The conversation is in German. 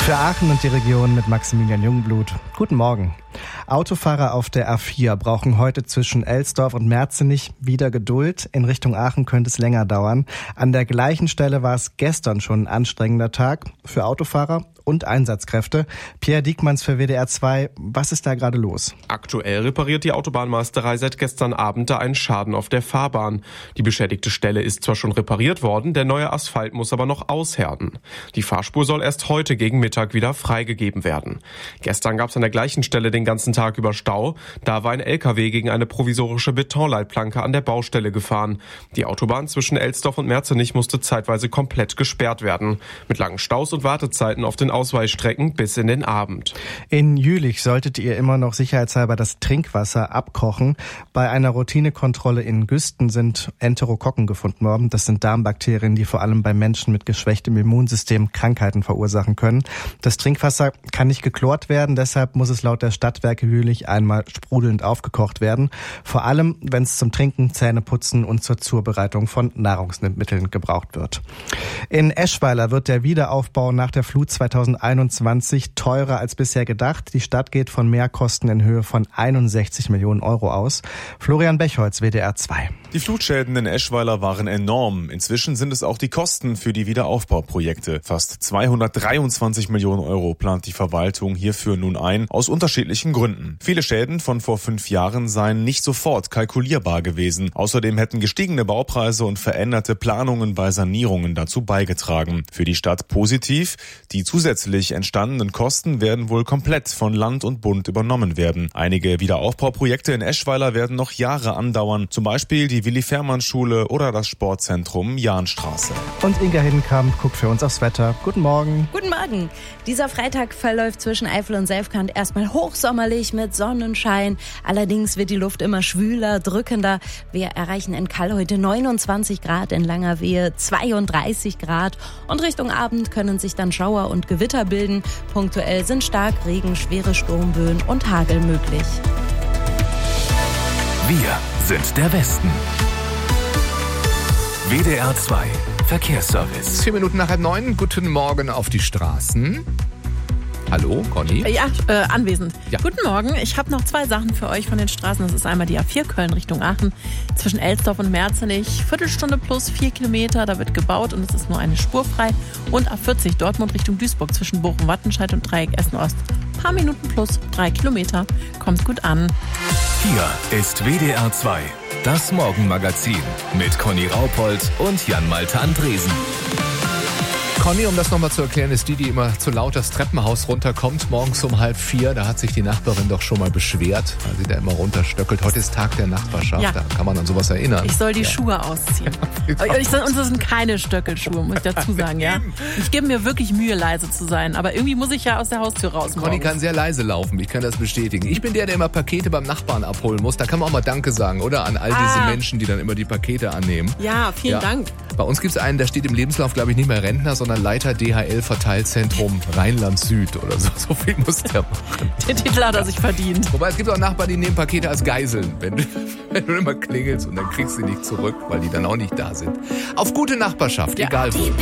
Für Aachen und die Region mit Maximilian Jungblut. Guten Morgen. Autofahrer auf der A4 brauchen heute zwischen Elsdorf und Merzenich wieder Geduld. In Richtung Aachen könnte es länger dauern. An der gleichen Stelle war es gestern schon ein anstrengender Tag für Autofahrer und Einsatzkräfte. Pierre Diekmanns für WDR 2. Was ist da gerade los? Aktuell repariert die Autobahnmeisterei seit gestern Abend da einen Schaden auf der Fahrbahn. Die beschädigte Stelle ist zwar schon repariert worden, der neue Asphalt muss aber noch aushärten. Die Fahrspur soll erst heute gegen Mittag wieder freigegeben werden. Gestern gab es an der gleichen Stelle den ganzen Tag über Stau. Da war ein LKW gegen eine provisorische Betonleitplanke an der Baustelle gefahren. Die Autobahn zwischen Elsdorf und Merzenich musste zeitweise komplett gesperrt werden. Mit langen Staus und Wartezeiten auf den Ausweichstrecken bis in den Abend. In Jülich solltet ihr immer noch sicherheitshalber das Trinkwasser abkochen. Bei einer Routinekontrolle in Güsten sind Enterokokken gefunden worden. Das sind Darmbakterien, die vor allem bei Menschen mit geschwächtem Immunsystem Krankheiten verursachen können. Das Trinkwasser kann nicht geklort werden, deshalb muss es laut der Stadtwerke Jülich einmal sprudelnd aufgekocht werden. Vor allem, wenn es zum Trinken, Zähneputzen und zur Zubereitung von Nahrungsmitteln gebraucht wird. In Eschweiler wird der Wiederaufbau nach der Flut 2021 teurer als bisher gedacht. Die Stadt geht von Mehrkosten in Höhe von 61 Millionen Euro aus. Florian Bechholz, WDR 2. Die Flutschäden in Eschweiler waren enorm. Inzwischen sind es auch die Kosten für die Wiederaufbauprojekte. Fast 223 Millionen Euro plant die Verwaltung hierfür nun ein, aus unterschiedlichen Gründen. Viele Schäden von vor 5 Jahren seien nicht sofort kalkulierbar gewesen. Außerdem hätten gestiegene Baupreise und veränderte Planungen bei Sanierungen dazu beigetragen. Für die Stadt positiv, die zusätzlich entstandenen Kosten werden wohl komplett von Land und Bund übernommen werden. Einige Wiederaufbauprojekte in Eschweiler werden noch Jahre andauern, zum Beispiel die Willi-Fährmann-Schule oder das Sportzentrum Jahnstraße. Und Inga Hinkamp guckt für uns aufs Wetter. Guten Morgen. Guten Morgen. Dieser Freitag verläuft zwischen Eifel und Selfkant erstmal hochsommerlich mit Sonnenschein. Allerdings wird die Luft immer schwüler, drückender. Wir erreichen in Kall heute 29 Grad, in Langerwehe 32 Grad. Und Richtung Abend können sich dann Schauer und Gewitter bilden. Punktuell sind Starkregen, schwere Sturmböen und Hagel möglich. Wir sind der Westen. WDR 2 Verkehrsservice. 4 Minuten nach 8:30. Guten Morgen auf die Straßen. Hallo, Conny? Ja, anwesend. Ja. Guten Morgen. Ich habe noch 2 Sachen für euch von den Straßen. Das ist einmal die A4 Köln Richtung Aachen. Zwischen Elsdorf und Merzenich. Viertelstunde plus 4 Kilometer. Da wird gebaut und es ist nur eine Spur frei. Und A40 Dortmund Richtung Duisburg zwischen Bochum-Wattenscheid und Dreieck Essen-Ost. Paar Minuten plus 3 Kilometer. Kommt gut an. Hier ist WDR 2, das Morgenmagazin mit Conny Raupold und Jan-Malte Andresen. Conny, um das nochmal zu erklären, ist die immer zu laut das Treppenhaus runterkommt, morgens um 3:30. Da hat sich die Nachbarin doch schon mal beschwert, weil sie da immer runterstöckelt. Heute ist Tag der Nachbarschaft, Ja. Da kann man an sowas erinnern. Ich soll die Schuhe ausziehen. Und das sind keine Stöckelschuhe, muss ich dazu sagen. Ja? Ich gebe mir wirklich Mühe, leise zu sein. Aber irgendwie muss ich ja aus der Haustür raus. Conny morgens. kann sehr leise laufen, ich kann das bestätigen. Ich bin der immer Pakete beim Nachbarn abholen muss. Da kann man auch mal Danke sagen, oder? An all diese Menschen, die dann immer die Pakete annehmen. Ja, vielen Dank. Bei uns gibt es einen, der steht im Lebenslauf, glaube ich, nicht mehr Rentner, sondern Leiter DHL-Verteilzentrum Rheinland-Süd oder so. So viel muss der machen. Den Titel hat er sich verdient. Wobei es gibt auch Nachbarn, die nehmen Pakete als Geiseln, wenn du immer klingelst und dann kriegst du sie nicht zurück, weil die dann auch nicht da sind. Auf gute Nachbarschaft, egal wo.